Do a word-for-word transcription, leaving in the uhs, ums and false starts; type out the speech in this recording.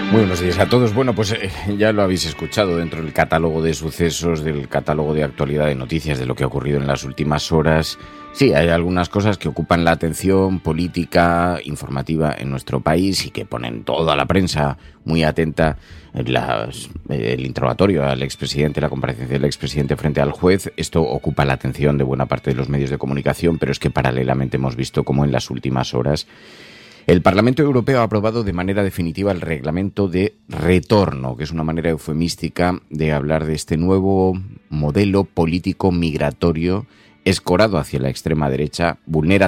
Muy buenos días a todos. Bueno, pues eh, ya lo habéis escuchado dentro del catálogo de sucesos, del catálogo de actualidad de noticias, de lo que ha ocurrido en las últimas horas. Sí, hay algunas cosas que ocupan la atención política, informativa en nuestro país y que ponen toda la prensa muy atenta. Las, el interrogatorio al expresidente, la comparecencia del expresidente frente al juez, esto ocupa la atención de buena parte de los medios de comunicación, pero es que paralelamente hemos visto cómo en las últimas horas el Parlamento Europeo ha aprobado de manera definitiva el reglamento de retorno, que es una manera eufemística de hablar de este nuevo modelo político migratorio escorado hacia la extrema derecha, vulnera